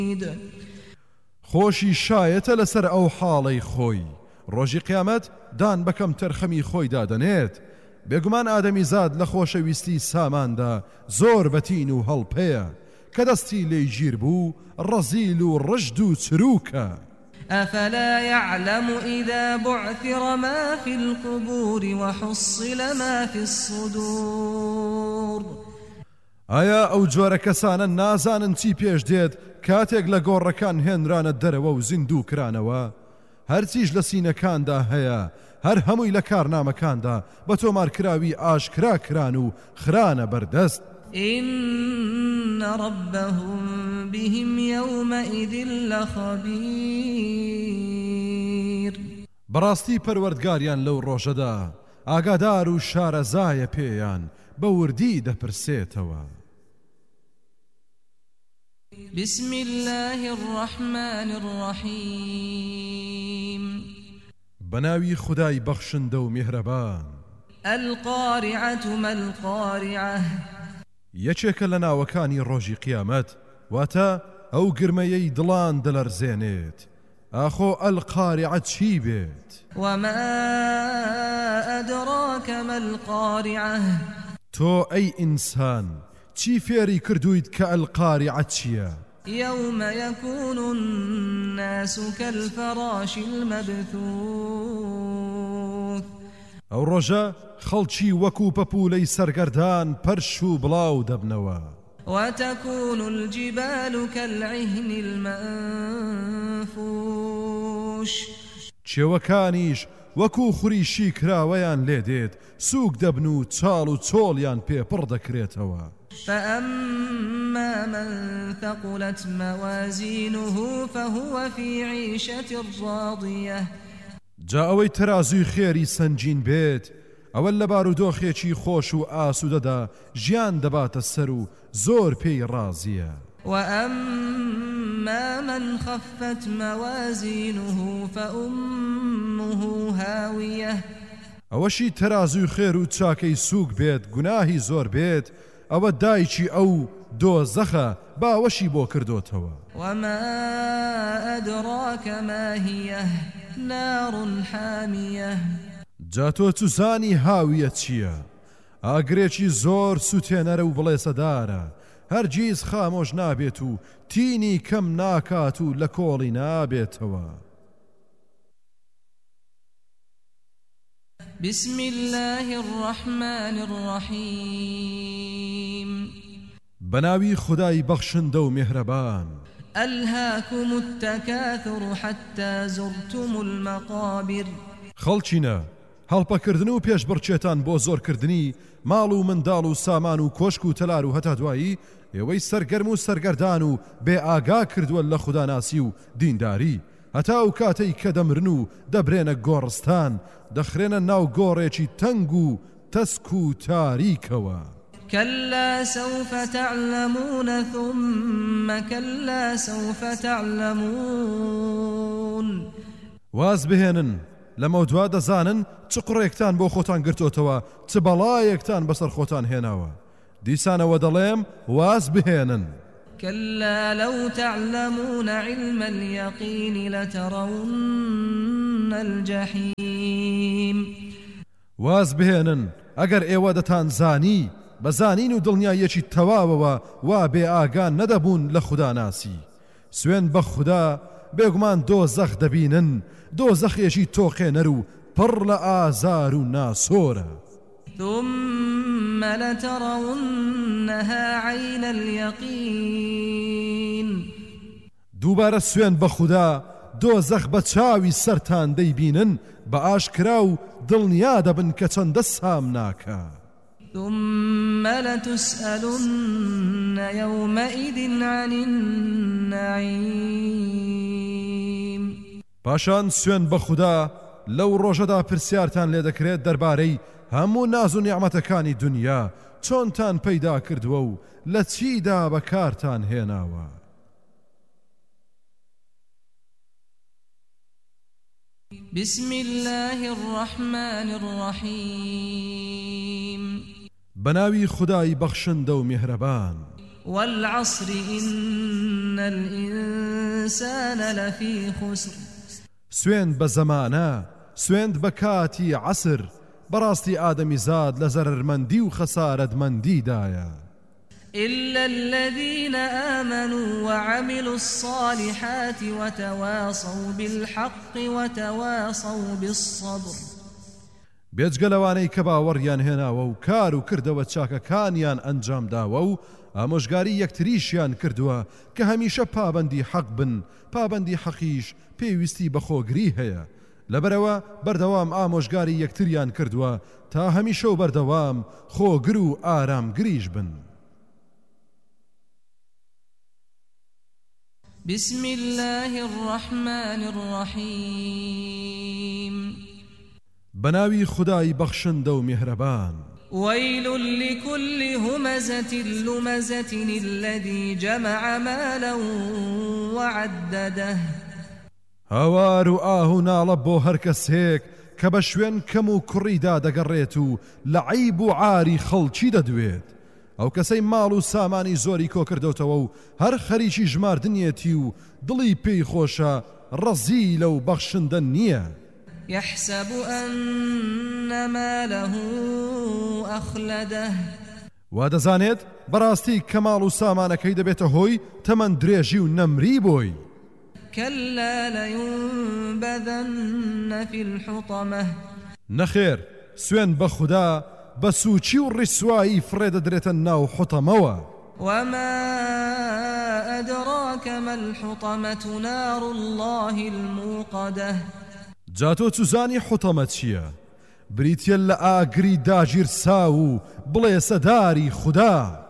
خۆشی شایەتە لەسەر ئەو حاڵەی خۆی ڕۆژی قیامەت دان بەکەم تەرخەمی خۆی دادەنێت بێگومان ئادەمیزاد لە خۆشەویستی ساماندا زۆر بەتین و هەڵپەیە کە دەستی لێی گیر بوو ڕەزیل و ڕژد و چروکە أفلا يعلم إذا بعثر ما في القبور وحصل ما في الصدور ئایا ئەو جۆرە کەسانە نازانن چی پێش دێت کاتێک لە گۆڕەکان هێنرانە دەرەوە و زیندوو کرانەوە هەرچیش لە سینەکاندا هەیە هەر هەمووی لە کارنامەکاندا بە تۆمارکراوی ئاشکرا کران و خرانە بەردەست إن ربهم بهم يومئذ لخبير بەڕاستی پەروەردگاریان لەو ڕۆژەدا ئاگادار و شارەزایە پێیان بە وردی دەپرسێتەوە بسم الله الرحمن الرحيم بناوي خداي بخشندە و میهرەبان القارعة ما القارعة یەکێکە لە ناوەکانی ڕۆژی قیامەت واتە ئەو گرمەیەی دڵان دەلەرزێنێت ئاخۆ القارعة چی بێت وما أدراك ما القارعة تۆ ئەی ئینسان چی فێری کردویت کە القارعة چییە يوم يكون الناس كالفراش المبثوث ئەو ڕۆژە خەڵکی وەکو پەپوولەی سەرگەردان پەرش و بڵاو دەبنەوە وتكون الجبال كالعهن المنفوش چێوەکانیش وەکو خوریشی کراوەیان لێ دێت سووک دەبن و چاڵ و چۆڵیان پێپڕ دەکرێتەوە فأما من ثقلت موازينه فهو في عيشة راضية جا ئەوەی تەرازوی خێری سەنجین بێت ئەوە لە بارودۆخێکی خۆش و ئاسوودەدا ژیان دەباتە سەر و زۆر پێی ڕازیە وأما من خفت موازينه فأمه هاوية ئەوەشی تەرازوی خێر و چاکەی سووک بێت گوناهی زۆر بێت ئەوە دایکی ئەو دۆزەخە باوەشی بۆ کردوتەوە وما أدراك ما هي نار حامية جا تۆ چوزانی هاویە چییە ئاگرێکی زۆر سوتێنەرە و بڵێسەدارە هەرگیز خامۆش نابێت و تینی کەم ناکات و لە کۆڵی نابێتەوە بسم الله الرحمن الرحيم بناوي خداي بخشندە و میهرەبان ألهاكم التكاثر حتى زرتم المقابر خەڵچینە هەڵپەکردن و پێشبڕچێتان بۆ زۆرکردنی ماڵ و منداڵ و سامان و کۆشک و تەلار و هەتا دوایی ئێوەی سەرگەرم و سەرگەردان و بێ ئاگا کردووە لە خوداناسی و دینداری هەتا و کاتەی کە دەمرن و دەبرێنە گۆڕستان دەخرێنە ناو گۆڕێکی تەنگ و تەسک و تاریکەوە كلا سوف تعلمون ثم كلا سوف تعلمون واز بهێنن لەمە دوا دەزانن چ قڕێکتان بۆ خۆتان گرتوتەوە چ بەڵایەکتان بەسەر خۆتان هێناوە دیسانەوە دەڵێم واز بهێنن كلا لو تعلمون علم اليقين لترون الجحيم واز بهێنن ئەگەر ئێوە دەتان زانی بەزانین و دڵنیایەکی تەواوەوە وا بێ ئاگان نەدەبوون لە خوداناسی سوێن بە خوددا بێگومان دۆزەخ دەبینن دۆزەخێکی تۆقێنەر و پڕ لە ئازار و ناسۆرە ثم لترونها عين اليقين دووبارە سوێن بە خوددا دۆزەخ بە چاوی سەرتان دەیبینن بە ئاشکرا و دڵنیا دەبن کە چەندە سام ناکە ثم لتسألن يومئذ عن النعيم پاشان سوێن بە خوددا لەو ڕۆژەدا پرسیارتان لێ دەکرێت دەربارەی هەموو ناز و نیعمەتەکانی دنیا چۆنتان پەیدا کردووە و لە چیدا بەکارتان هێناوە بسم الله الرحمن الرحيم بناوي خداي بخشندە و میهرەبان والعصر إن الإنسان لفي خسر سوێند بە زەمانە سوێند بە کاتی عەسر بەڕاستی ئادەمیزاد لە زەرەرمەندی و خەسارەتمەندیدایە إلا الذين آمنوا وعملوا الصالحات وتواصوا بالحق وتواصوا بالصبر بێجگەلەوانەی کە باوەڕیان هێناوە و کار و کردەوە چاکەکانیان ئەنجام داوە و ئامۆژگاری یەکتریشیان کردووە کە هەمیشە پابەندی حەق بن پابەندی حەقیش پێویستی بە خۆگری هەیە لەبەرەوە بەردەوام ئامۆژگاری یەکتریان کردووە تا هەمیشە و بەردەوام خۆگر و ئارامگریش بن بسم الله الرحمن الرحيم بناوي خداي بخشند و مهربان ويل لكل همزة لمزة الذي جمع مالا وعدده هاوار و ئاهو ناڵە بۆ هەر کەسێک کە بە شوێن کەم و کوڕیدا دەگەڕێت و لە عیب و عاری خەڵکی دەدوێت ئەو کەسەی ماڵ و سامانی زۆری کۆکردەوتەوە و هەر خەریکی ژماردنیەتی و دڵی پێی خۆشە ڕەزی لەو بەخشندە نییە يحسب أن ماله أخلده وادەزانێت بەڕاستی کەماڵ و سامانەکەی دەبێتە هۆی تەمەند درێژی و نەمری بۆی كلا لينبذن في الحطمة نەخێر سوێن بە خودا بە سوچی و ڕیسوایی فرێدەدرێتە ناو حوتەمەوە وما أدراك ما الحطمة نار الله الموقدة جاتۆ چوزانی حوتەمە چییە؟ بریتە لە ئاگری داگیرسا و بڵێ سەداری خودا